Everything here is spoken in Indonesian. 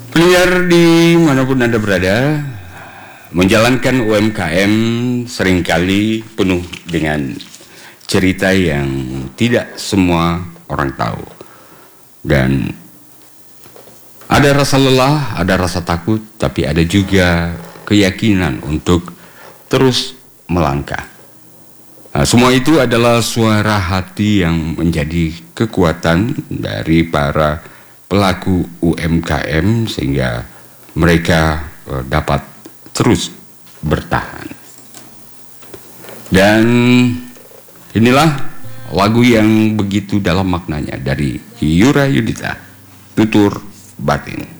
Pendengar dimanapun Anda berada, menjalankan UMKM seringkali penuh dengan cerita yang tidak semua orang tahu. Dan ada rasa lelah, ada rasa takut, tapi ada juga keyakinan untuk terus melangkah. Nah, semua itu adalah suara hati yang menjadi kekuatan dari para pelaku UMKM sehingga mereka dapat terus bertahan. Dan inilah lagu yang begitu dalam maknanya dari Yura Yudita, Tutur Batin.